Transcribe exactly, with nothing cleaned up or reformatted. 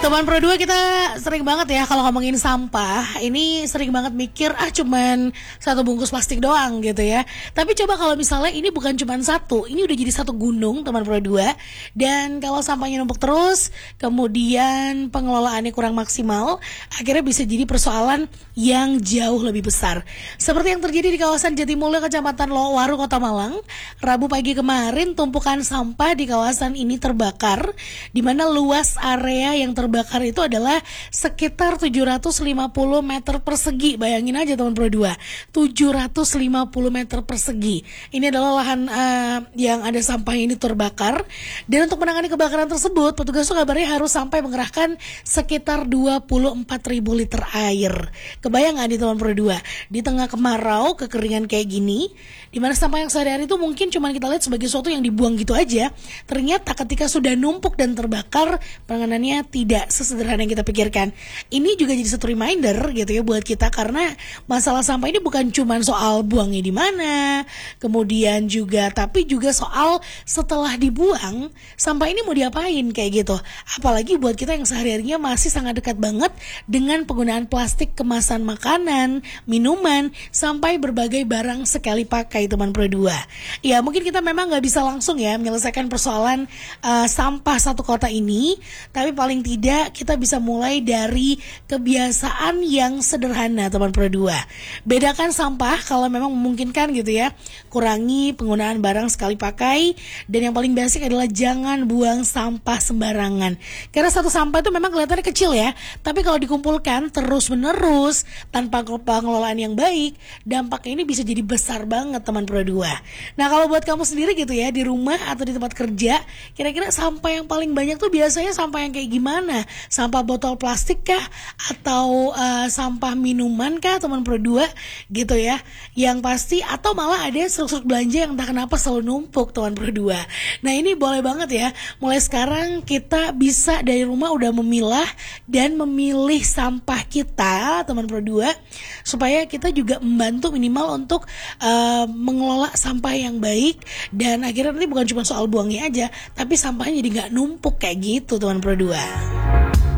Teman Pro dua, kita sering banget ya kalau ngomongin sampah. Ini sering banget mikir ah cuman satu bungkus plastik doang gitu ya. Tapi coba kalau misalnya ini bukan cuman satu, ini udah jadi satu gunung teman Pro dua. Dan kalau sampahnya numpuk terus, kemudian pengelolaannya kurang maksimal, akhirnya bisa jadi persoalan yang jauh lebih besar. Seperti yang terjadi di kawasan Jatimulyo, Kecamatan Lowaru, Kota Malang. Rabu pagi kemarin tumpukan sampah di kawasan ini terbakar, di mana luas area yang terbakar itu adalah sekitar tujuh ratus lima puluh meter persegi. Bayangin aja teman Pro dua, tujuh ratus lima puluh meter persegi. Ini adalah lahan uh, yang ada sampah ini terbakar. Dan untuk menangani kebakaran tersebut, petugas kabarnya harus sampai mengerahkan sekitar dua puluh empat ribu liter air. Kebayang gak nih teman Pro dua, di tengah kemarau, kekeringan kayak gini, di mana sampah yang sehari-hari itu mungkin cuma kita lihat sebagai sesuatu yang dibuang gitu aja, ternyata ketika sudah numpuk dan terbakar, penanganannya tidak sesederhana yang kita pikirkan. Ini juga jadi satu reminder gitu ya buat kita, karena masalah sampah ini bukan cuma soal buangnya di mana, kemudian juga tapi juga soal setelah dibuang sampah ini mau diapain kayak gitu. Apalagi buat kita yang sehari-harinya masih sangat dekat banget dengan penggunaan plastik kemasan makanan, minuman, sampai berbagai barang sekali pakai teman Pro dua. Ya mungkin kita memang nggak bisa langsung ya menyelesaikan persoalan uh, sampah satu kota ini, tapi paling tidak kita bisa mulai dari kebiasaan yang sederhana teman Pro dua. Bedakan sampah kalau memang memungkinkan gitu ya, kurangi penggunaan barang sekali pakai, dan yang paling basic adalah jangan buang sampah sembarangan. Karena satu sampah itu memang kelihatannya kecil ya, tapi kalau dikumpulkan terus menerus tanpa pengelolaan yang baik, dampaknya ini bisa jadi besar banget teman Pro dua. Nah kalau buat kamu sendiri gitu ya, di rumah atau di tempat kerja, kira-kira sampah yang paling banyak tuh biasanya sampah yang kayak gimana? Sampah botol plastik kah? Atau uh, sampah minuman kah teman Pro dua gitu ya? Yang pasti, atau malah ada struk-struk belanja yang entah kenapa selalu numpuk teman Pro dua. Nah ini boleh banget ya, mulai sekarang kita bisa dari rumah udah memilah dan memilih sampah kita teman Pro dua, supaya kita juga membantu minimal untuk uh, mengelola sampah yang baik, dan akhirnya nanti bukan cuma soal buangnya aja, tapi sampahnya jadi nggak numpuk kayak gitu teman Pro dua.